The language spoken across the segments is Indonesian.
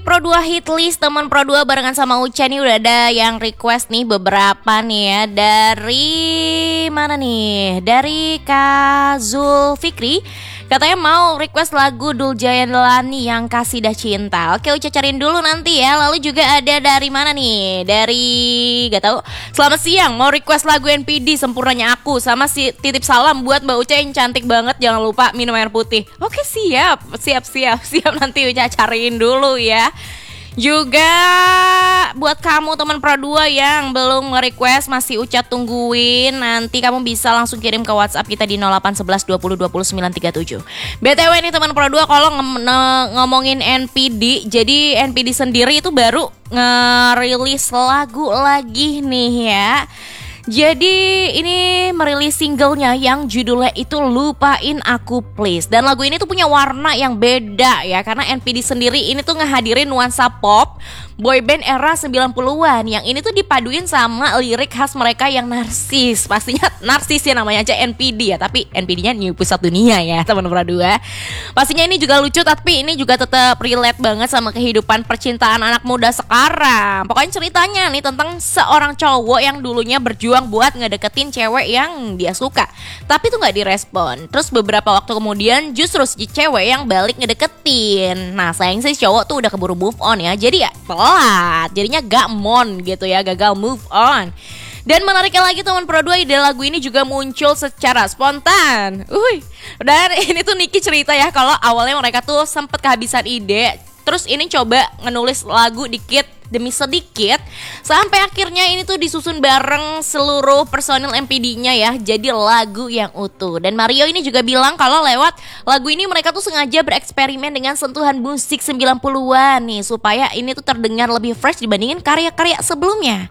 Pro 2 hit list teman Pro 2 barengan sama Uca nih udah ada yang request nih beberapa nih ya. Dari mana nih? Dari Kak Zulfikri. Katanya mau request lagu Dul Jayanlani yang Kasidah Cinta. Oke, Uca cariin dulu nanti ya. Lalu juga ada dari mana nih? Dari gak tahu. Selamat siang, mau request lagu NPD Sempurnanya Aku sama si titip salam buat Mbak Uca yang cantik banget. Jangan lupa minum air putih. Oke, siap nanti Uca cariin dulu ya. Juga buat kamu teman Pro 2 yang belum nge-request masih Uca tungguin. Nanti kamu bisa langsung kirim ke WhatsApp kita di 0811 20 20 937. BTW nih teman Pro 2 kalau ngomongin NPD, jadi NPD sendiri itu baru ngerilis lagu lagi nih ya. Jadi ini merilis singlenya yang judulnya itu Lupain Aku Please. Dan lagu ini tuh punya warna yang beda ya. Karena NPD sendiri ini tuh ngehadirin nuansa pop boyband era 90-an. Yang ini tuh dipaduin sama lirik khas mereka yang narsis. Pastinya narsis ya, namanya aja NPD ya. Tapi NPD-nya New Pusat Dunia ya teman Pro 2. Pastinya ini juga lucu, tapi ini juga tetap relate banget sama kehidupan percintaan anak muda sekarang. Pokoknya ceritanya nih tentang seorang cowok yang dulunya berjuang buat ngedeketin cewek yang dia suka, tapi tuh gak direspon. Terus beberapa waktu kemudian justru si cewek yang balik ngedeketin. Nah sayang sih cowok tuh udah keburu move on ya. Jadi ya telat, jadinya gak mon gitu ya, gagal move on. Dan menariknya lagi teman Pro 2, ide lagu ini juga muncul secara spontan. Dan ini tuh Niki cerita ya kalau awalnya mereka tuh sempet kehabisan ide. Terus ini coba ngenulis lagu dikit demi sedikit, sampai akhirnya ini tuh disusun bareng seluruh personil MPD-nya ya, jadi lagu yang utuh. Dan Mario ini juga bilang kalau lewat lagu ini mereka tuh sengaja bereksperimen dengan sentuhan musik 90-an nih, supaya ini tuh terdengar lebih fresh dibandingin karya-karya sebelumnya.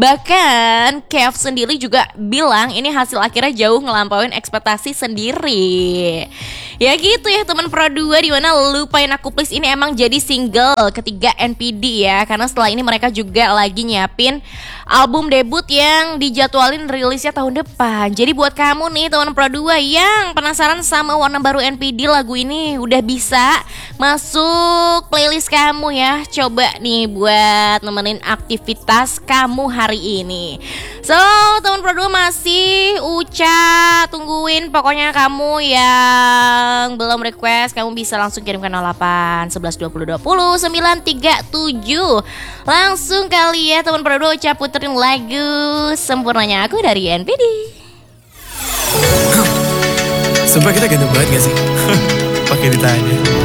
Bahkan Kev sendiri juga bilang ini hasil akhirnya jauh ngelampauin ekspektasi sendiri. Ya gitu ya teman Pro 2, dimana Lupain Aku Please ini emang jadi single ketiga NPD ya. Karena setelah ini mereka juga lagi nyiapin album debut yang dijadwalin rilisnya tahun depan. Jadi buat kamu nih teman Pro 2 yang penasaran sama warna baru NPD, lagu ini udah bisa masuk playlist kamu ya. Coba nih buat nemenin aktivitas kamu hari ini. So teman Pro 2 masih Uca tungguin. Pokoknya kamu yang belum request, kamu bisa langsung kirim ke 08 11 20 20 937. Langsung kali ya teman Pro 2 Uca puterin lagu Sempurnanya Aku dari NPD. Sumpah kita ganteng banget gak sih? Pakai ditanya.